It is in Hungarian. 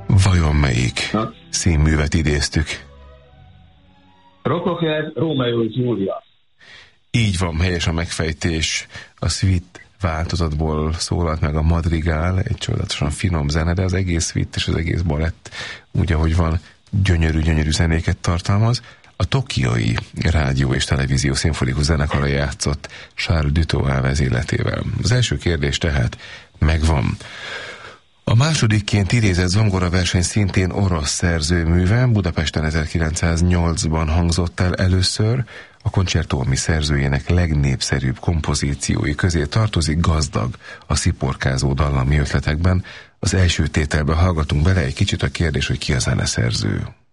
Vajon melyik színművet idéztük? Prokofjev, Rómeó és Júlia. Így van, helyes a megfejtés. A suite változatból szólalt meg a madrigál, egy csodálatosan finom zene, de az egész suite és az egész balett, úgy ahogy van, gyönyörű zenéket tartalmaz. A Tokiói Rádió és Televízió Szimfonikus Zenekara játszott Charles Dutoit vezényletével. Az első kérdés tehát megvan. A másodikként idézett zongoraverseny szintén orosz szerzőműve, Budapesten 1908-ban hangzott el először, a Concerto, ami szerzőjének legnépszerűbb kompozíciói közé tartozik, gazdag a sziporkázó dallami ötletekben. Az első tételbe hallgatunk bele, egy kicsit a kérdés, hogy ki a zeneszerző.